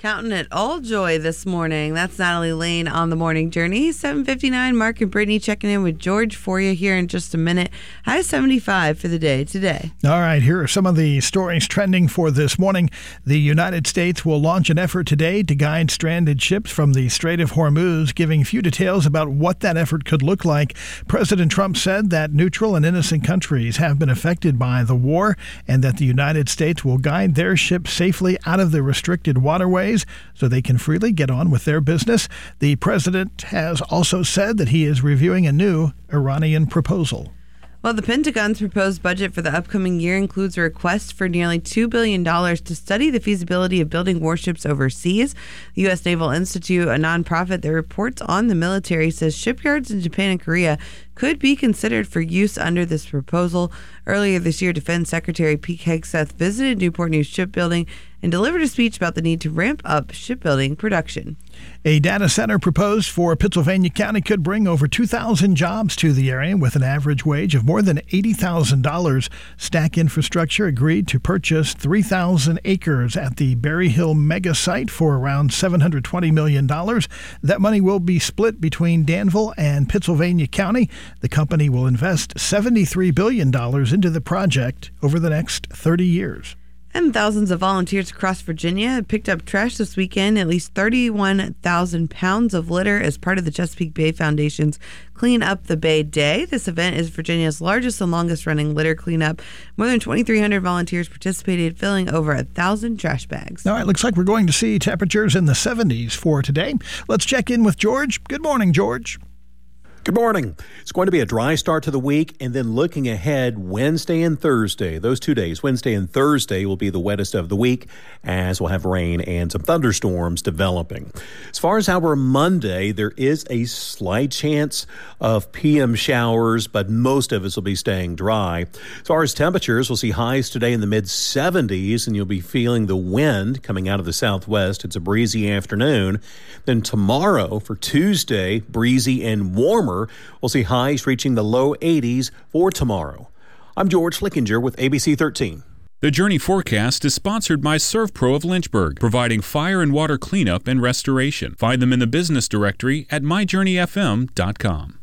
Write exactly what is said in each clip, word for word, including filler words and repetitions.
Counting it all joy this morning. That's Natalie Lane on the morning journey. seven fifty-nine, Mark and Brittany checking in with George for you here in just a minute. High seventy-five for the day today. All right, here are some of the stories trending for this morning. The United States will launch an effort today to guide stranded ships from the Strait of Hormuz, giving few details about what that effort could look like. President Trump said that neutral and innocent countries have been affected by the war and that the United States will guide their ships safely out of the restricted waterways so they can freely get on with their business. The president has also said that he is reviewing a new Iranian proposal. Well, the Pentagon's proposed budget for the upcoming year includes a request for nearly two billion dollars to study the feasibility of building warships overseas. The U S Naval Institute, a nonprofit that reports on the military, says shipyards in Japan and Korea could be considered for use under this proposal. Earlier this year, Defense Secretary Pete Hegseth visited Newport News Shipbuilding and delivered a speech about the need to ramp up shipbuilding production. A data center proposed for Pittsylvania County could bring over two thousand jobs to the area with an average wage of more than eighty thousand dollars. Stack Infrastructure agreed to purchase three thousand acres at the Berry Hill mega site for around seven hundred twenty million dollars. That money will be split between Danville and Pittsylvania County. The company will invest seventy-three billion dollars into the project over the next thirty years. And thousands of volunteers across Virginia picked up trash this weekend. At least thirty-one thousand pounds of litter as part of the Chesapeake Bay Foundation's Clean Up the Bay Day. This event is Virginia's largest and longest running litter cleanup. More than twenty-three hundred volunteers participated, filling over a thousand trash bags. All right, looks like we're going to see temperatures in the seventies for today. Let's check in with George. Good morning, George. Good morning. It's going to be a dry start to the week, and then looking ahead, Wednesday and Thursday, those two days, Wednesday and Thursday will be the wettest of the week, as we'll have rain and some thunderstorms developing. As far as our Monday, there is a slight chance of P M showers, but most of us will be staying dry. As far as temperatures, we'll see highs today in the mid seventies, and you'll be feeling the wind coming out of the southwest. It's a breezy afternoon. Then tomorrow, for Tuesday, breezy and warmer. We'll see highs reaching the low eighties for tomorrow. I'm George Flickinger with A B C thirteen. The Journey Forecast is sponsored by ServPro of Lynchburg, providing fire and water cleanup and restoration. Find them in the business directory at my journey f m dot com.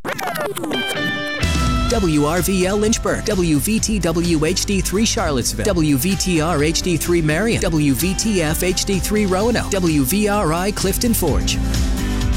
W R V L Lynchburg, W V T W H D three Charlottesville, W V T R H D three Marion, W V T F H D three Roanoke, W V R I Clifton Forge.